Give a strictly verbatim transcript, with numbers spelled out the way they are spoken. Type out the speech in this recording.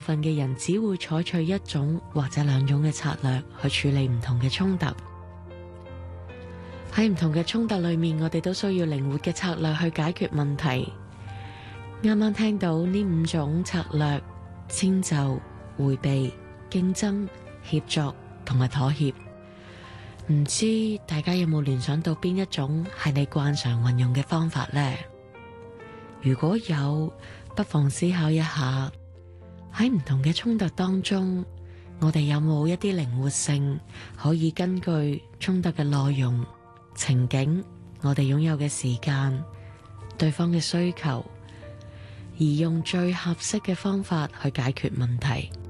份嘅人只會採取一種或者兩種嘅策略去處理唔同嘅衝突。喺唔同嘅衝突裏面，我哋都需要靈活嘅策略去解決問題。啱啱聽到呢五種策略：遷就、迴避、競爭、協作同埋妥協。唔知大家有冇聯想到邊一種係你慣常運用嘅方法呢？如果有，不妨思考一下，喺唔同嘅衝突當中，我哋有冇一啲靈活性，可以根據衝突嘅內容、情景、我哋擁有嘅時間、對方嘅需求，而用最合適嘅方法去解決問題。